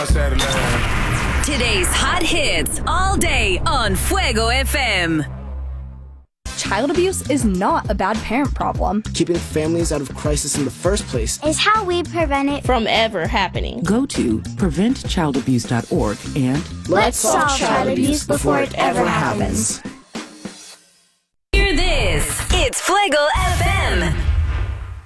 hacerle. Today's hot hits all day on Fuego FM. Child abuse is not a bad parent problem. Keeping families out of crisis in the first place is how we prevent it from ever happening. Go to preventchildabuse.org and let's solve child abuse before it ever happens. Hear this. It's Fuego FM.